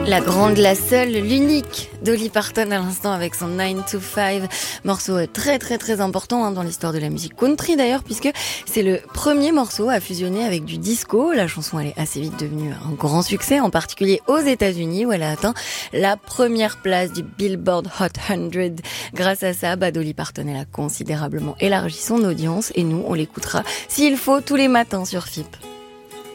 La grande, la seule, l'unique Dolly Parton à l'instant avec son 9 to 5, morceau très très très important dans l'histoire de la musique country d'ailleurs, puisque c'est le premier morceau à fusionner avec du disco. La chanson elle est assez vite devenue un grand succès, en particulier aux États-Unis où elle a atteint la première place du Billboard Hot 100. Grâce à ça, Dolly Parton elle a considérablement élargi son audience et nous on l'écoutera s'il faut tous les matins sur FIP.